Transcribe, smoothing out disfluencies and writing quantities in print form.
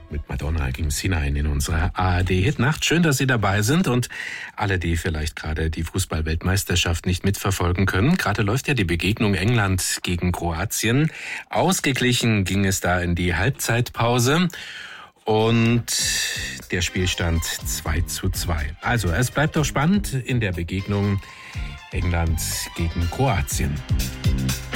Mit Madonna ging's hinein in unsere ARD-Hitnacht. Schön, dass Sie dabei sind und alle, die vielleicht gerade die Fußball-Weltmeisterschaft nicht mitverfolgen können. Gerade läuft ja die Begegnung England gegen Kroatien. Ausgeglichen ging es da in die Halbzeitpause und der Spielstand 2:2. Also, es bleibt doch spannend in der Begegnung England gegen Kroatien.